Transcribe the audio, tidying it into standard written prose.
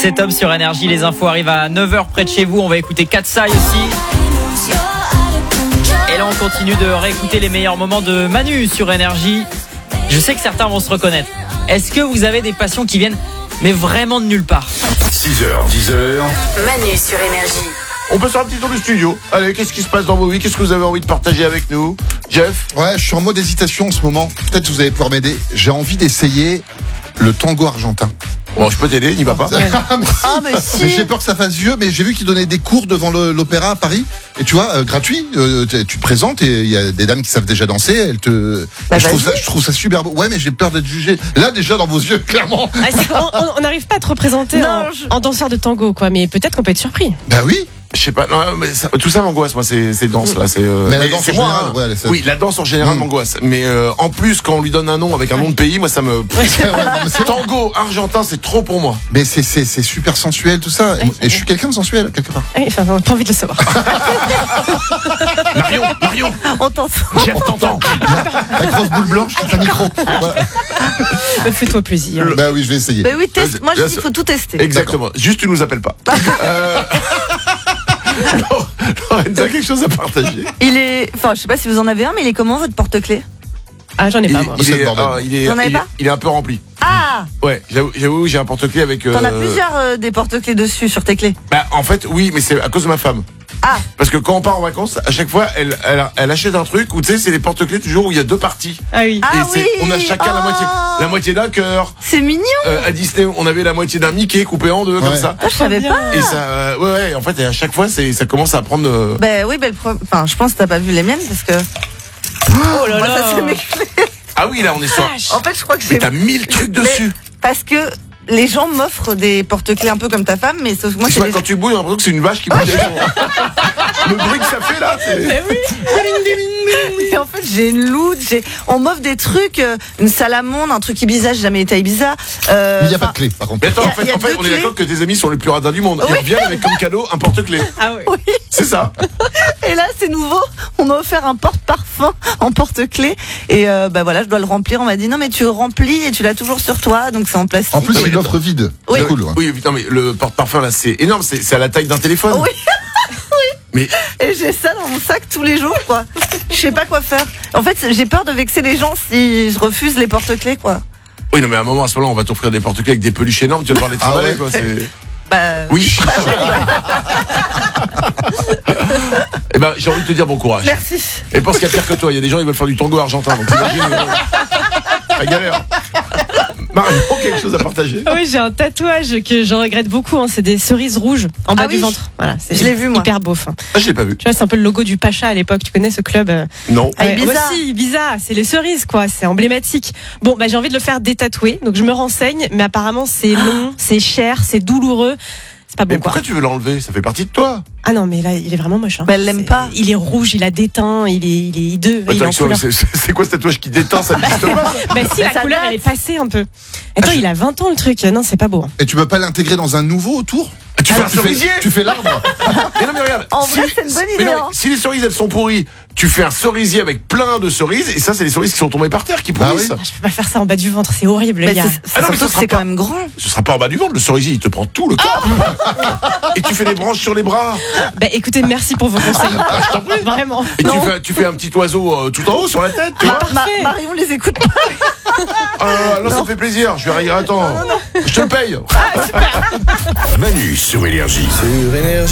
C'est top sur Énergie, les infos arrivent à 9h près de chez vous. On va écouter Katsai aussi. Et là on continue de réécouter les meilleurs moments de Manu sur Énergie. Je sais que certains vont se reconnaître. Est-ce que vous avez des passions qui viennent mais vraiment de nulle part? 6h, 10h. Manu sur Énergie. On peut faire un petit tour du studio. Allez, qu'est-ce qui se passe dans vos vies? Qu'est-ce que vous avez envie de partager avec nous? Jeff? Ouais, je suis en mode hésitation en ce moment. Peut-être que vous allez pouvoir m'aider. J'ai envie d'essayer le tango argentin. Bon, je peux t'aider, n'y va pas. Mais j'ai peur que ça fasse vieux, mais j'ai vu qu'ils donnaient des cours devant l'opéra à Paris. Et tu vois, gratuit, tu te présentes et il y a des dames qui savent déjà danser. Elles te. Je trouve ça super beau. Ouais, mais j'ai peur d'être jugé. Là, déjà dans vos yeux, clairement. Ah, on n'arrive pas à te représenter en danseur de tango, quoi. Mais peut-être qu'on peut être surpris. Bah oui. Je sais pas, non, mais tout ça m'angoisse, moi, ces danses là. Mais la danse en général, ouais, oui, la danse en général m'angoisse. Mais en plus, quand on lui donne un nom avec un nom de pays, moi ça me. Tango argentin, c'est trop pour moi. Mais c'est super sensuel tout ça. Et je suis quelqu'un de sensuel quelque part. Oui, enfin, on n'a pas envie de le savoir. Marion, On t'entend. Jeff t'entend. La grosse boule blanche, c'est un micro. Voilà. Fais-toi plaisir. Bah oui, je vais essayer. Bah oui, teste. Moi, je dis qu'il faut tout tester. Exactement. Juste, tu nous appelles pas. Lorenza, quelque chose à partager? Enfin, je sais pas si vous en avez un, mais il est comment votre porte-clés? Ah, j'en ai pas, moi. Il est un peu rempli. Ah! Ouais, j'avoue, j'ai un porte-clés avec. T'en as plusieurs des porte-clés dessus sur tes clés. Bah, en fait, oui, mais c'est à cause de ma femme. Ah! Parce que quand on part en vacances, à chaque fois, elle achète un truc où tu sais, c'est les porte-clés toujours où il y a deux parties. Ah oui. On a chacun la moitié d'un cœur. C'est mignon! À Disney, on avait la moitié d'un Mickey coupé en deux, comme ça. Ah, je savais pas! Et ça, ouais, en fait, et à chaque fois, ça commence à prendre. Bah oui, enfin, je pense que t'as pas vu les miennes parce que. Oh là Moi, là. ça, c'est mes clés. Ah oui, là, on est sur. En fait, je crois que Mais t'as 1000 trucs dessus. Parce que les gens m'offrent des porte-clés un peu comme ta femme, mais sauf que moi, Tu c'est vois, quand tu bouilles, j'ai l'impression que c'est une vache qui bouge. Le bruit que ça fait là, c'est. Mais oui. Et en fait, j'ai une loot, on m'offre des trucs, une salamandre, un truc Ibiza, j'ai jamais été à Ibiza. Mais il n'y a pas de clé, par contre. Mais attends, Il y a en fait, deux on est clés. d'accord que tes amis sont les plus radins du monde. Ils reviennent avec comme cadeau un porte-clés. Ah oui. Oui. C'est ça. Et là, c'est nouveau. On m'a offert un porte-parfum en porte-clés. Et bah voilà, je dois le remplir. On m'a dit non, mais tu le remplis et tu l'as toujours sur toi, donc c'est en plastique. En plus, Non, c'est mais une offre vide. Oui. C'est cool. Ouais. Oui, putain, mais le porte-parfum là, c'est énorme. C'est à la taille d'un téléphone. Oui. Mais Et j'ai ça dans mon sac tous les jours, quoi. Je sais pas quoi faire. En fait, j'ai peur de vexer les gens si je refuse les porte-clés, quoi. oui, non, mais à un moment, à ce moment-là, on va t'offrir des porte-clés avec des peluches énormes. Tu vas devoir les travailler, ouais. quoi. C'est. Bah. Oui. Eh ben, j'ai envie de te dire bon courage. Merci. Et pense qu'il y a pire que toi. Il y a des gens qui veulent faire du tango argentin. Donc t'imagines, la galère. Marie, quelque chose à partager? Oui, j'ai un tatouage que je regrette beaucoup. C'est des cerises rouges en bas Ah du oui. ventre. Voilà, c'est Je l'ai vu, moi. hyper beau. Fin. Ah, je l'ai pas vu. Tu vois, c'est un peu le logo du Pacha à l'époque. Tu connais ce club Non. Ah, Ibiza. moi aussi, Ibiza, c'est les cerises, quoi. C'est emblématique. Bon, bah, j'ai envie de le faire détatouer. Donc, je me renseigne. Mais apparemment, c'est long, c'est cher, c'est douloureux. C'est pas bon, Mais quoi. pourquoi tu veux l'enlever? Ça fait partie de toi. Ah non, mais là, il est vraiment moche. Mais elle l'aime pas. Il est rouge, il a déteint, il est hideux. il est en Attends, couleur. c'est quoi ce tatouage qui déteint? Ça n'existe pas. Bah si, la ça couleur, date. elle est passée un peu. Attends, il a 20 ans, le truc. Non, c'est pas beau. Et tu peux pas l'intégrer dans un nouveau autour? Tu fais un cerisier? Tu fais l'arbre? Mais non, mais regarde. En vrai, c'est une bonne mais idée, non, hein. si les cerises elles sont pourries, tu fais un cerisier avec plein de cerises, et ça, c'est les cerises qui sont tombées par terre qui pourrissent. oui. Je peux pas faire ça en bas du ventre, c'est horrible, Mais les gars. Ah non, mais ça surtout que sera c'est pas- quand même grand. Ce sera pas en bas du ventre, le cerisier, il te prend tout le corps. Et tu fais des branches sur les bras. Bah écoutez, merci pour vos conseils. Vraiment. Et tu fais un petit oiseau tout en haut sur la tête, tu vois. Parfait. Marion les écoute pas. Là, ça me fait plaisir. Je vais rire. Attends. Je te le paye. Manu sur Énergie. Sur Énergie.